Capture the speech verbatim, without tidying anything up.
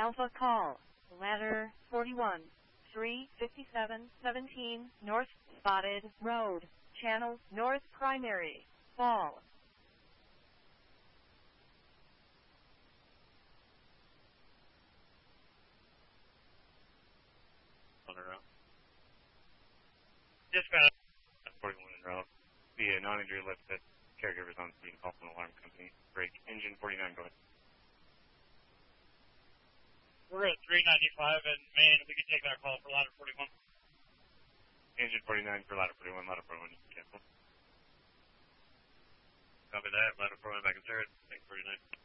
Alpha call. Ladder forty-one. three fifty-seven seventeen North Spotted Road. Channel North Primary. Fall. On a route. Dispatch forty-one en route. Via non-injury lift that caregivers on scene. Call from alarm company. Break. Engine forty-nine, go ahead. We're at three ninety-five in Maine. If we can take that call for ladder forty-one. Engine forty-nine for ladder forty-one. Ladder forty-one, cancel. Copy that. Ladder forty-one back in third. Thanks, forty-nine.